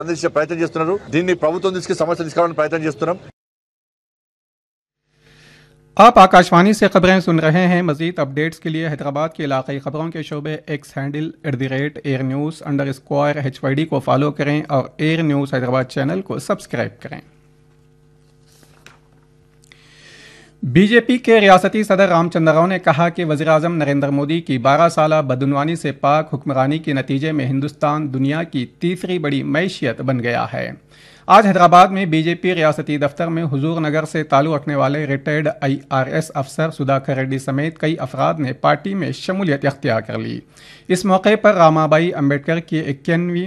అందించే ప్రయత్నం చేస్తున్నారు. దీన్ని ప్రభుత్వం దృష్టికి సమస్య తీసుకురావడానికి ప్రయత్నం చేస్తున్నాం. आप आकाशवाणी से खबरें सुन रहे हैं. मजीद अपडेट्स के लिए हैदराबाद के इलाकाई खबरों के शोबे एक्स हैंडल @airnews_HYD को फॉलो करें और एयर न्यूज़ हैदराबाद चैनल को सब्सक्राइब करें. बीजेपी के रियासती सदर रामचंद्र राव ने कहा कि वज़ीर-ए-आज़म नरेंद्र मोदी की 12 साला बदउनवानी से पाक हुक्मरानी के नतीजे में हिंदुस्तान दुनिया की तीसरी बड़ी मैशियत बन गया है. आज हैदराबाद में बीजेपी रियासती दफ्तर में हुजूर नगर से ताल्लुक़ रखने वाले रिटायर्ड IRS अफसर सुधाकर रेड्डी समेत कई अफराद ने पार्टी में शमूलियत इख्तियार कर ली. इस मौके पर रामाबाई अम्बेडकर की 51वीं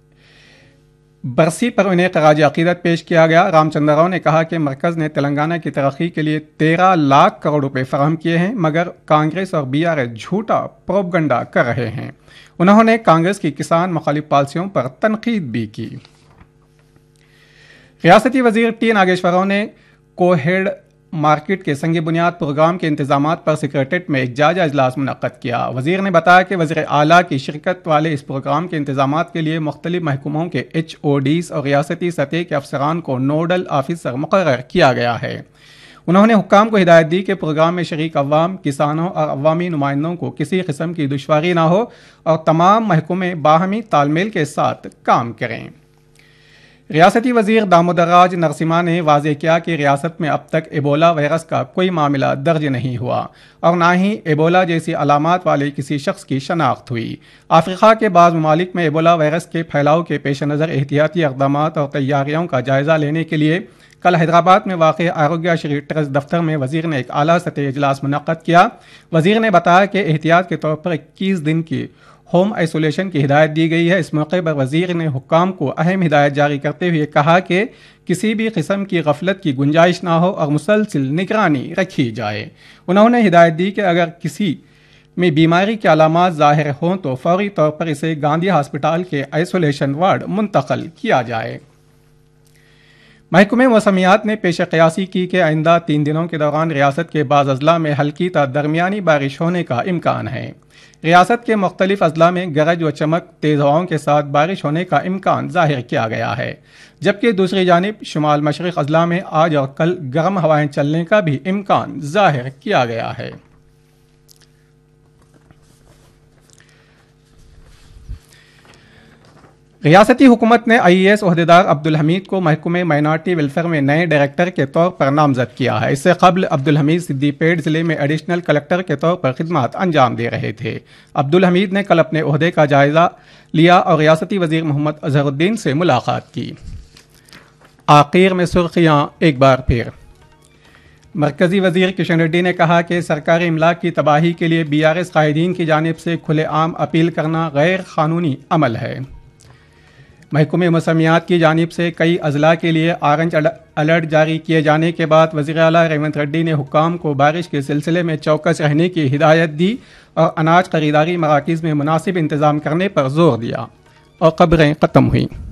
बरसी पर उन्हें खराज अकीदत पेश किया गया. रामचंद्र राव ने कहा कि मरकज़ ने तेलंगाना की तरक्की के लिए 13 लाख करोड़ रुपए फराहम किए हैं, मगर कांग्रेस और BRS झूठा प्रोपगंडा कर रहे हैं. उन्होंने कांग्रेस की किसान मुखालिफ पॉलिसियों पर तनकीद भी की. रियासती वजीर T नागेश्वर राव ने कोहेड मार्केट के संग बुनियाद प्रोग्राम के इंतजामात पर सेक्रेटेरिएट में एक जायजा इजलास मुनक्कद किया. वजीर ने बताया कि वज़ीर आला की शिरकत वाले इस प्रोग्राम के इंतजामात के लिए मुख्तलिफ महकमों के HODs और रियासती सतह के अफसरान को नोडल ऑफिसर मुकर्रर किया गया है. उन्होंने हुक्काम को हिदायत दी कि प्रोग्राम में शरीक अवाम, किसानों और अवामी नुमाइंदों को किसी किस्म की दुश्वारी ना हो और तमाम महकमे बाहमी तालमेल के साथ काम करें. रियासती वजीर दामोदर राज नरसिम्हा ने वाज़ेह किया कि रियासत में अब तक एबोला वायरस का कोई मामला दर्ज नहीं हुआ और ना ही एबोला जैसी अलामात वाले किसी शख्स की शनाख्त हुई. अफ्रीका के बाज़ ममालिक में एबोला वायरस के फैलाव के पेश नज़र एहतियाती इक़दामात और तैयारियों का जायज़ा लेने के लिए कल हैदराबाद में वाक़ आरोग्य श्री ट्रस्ट दफ्तर में वज़ीर ने एक आला सतह इजलास मुनक्कद किया. वज़ीर ने बताया कि एहतियात के तौर पर 21 दिन की होम आइसोलेशन की हिदायत दी गई है. इस मौके पर वज़ीर ने हुक्काम को अहम हिदायत जारी करते हुए कहा कि किसी भी किस्म की गफलत की गुंजाइश ना हो और मुसलसल निगरानी रखी जाए. उन्होंने हिदायत दी कि अगर किसी में बीमारी के अलामात ज़ाहिर हों तो फौरी तौर पर इसे गांधी हॉस्पिटल के आइसोलेशन वार्ड मुंतकिल किया जाए. महकमे मौसमियात ने पेश क़यासी की कि आइंदा 3 दिनों के दौरान रियासत के बाज़ अजला में हल्की ता दरमियानी बारिश होने का इम्कान है. रियासत के मुख्तलिफ अजला में गरज व चमक तेज़ हवाओं के साथ बारिश होने का इम्कान ज़ाहिर किया गया है, जबकि दूसरी जानिब शुमाल मशरिक़ अजला में आज और कल गर्म हवाएं चलने का भी इम्कान ज़ाहिर किया गया है. रियासती हुकूमत ने IAS ओहदेदार अब्दुल हमीद को महकमे माइनॉरिटी वेलफेयर में नए डायरेक्टर के तौर पर नामजद किया है. इससे कबल अब्दुल हमीद सिद्दीपेट ज़िले में एडिशनल कलेक्टर के तौर पर खिदमत अंजाम दे रहे थे. अब्दुल हमीद ने कल अपने ओहदे का जायज़ा लिया और रियासती वज़ीर मोहम्मद अज़हरुद्दीन से मुलाकात की. आखिर में सुर्खियाँ एक बार फिर. मरकज़ी वज़ीर किशन रेड्डी ने कहा कि सरकारी इमलाक की तबाही के लिए BRS कायदीन की जानिब से खुलेआम अपील करना गैर कानूनी अमल है. महकमे मौसमियात की जानिब से कई अजला के लिए ऑरेंज अलर्ट जारी किए जाने के बाद वज़ीर आला रेवंत रेड्डी ने हुक्काम को बारिश के सिलसिले में चौकस रहने की हिदायत दी और अनाज खरीदारी मराकज़ में मुनासिब इंतज़ाम करने पर जोर दिया. और खबरें ख़त्म हुई.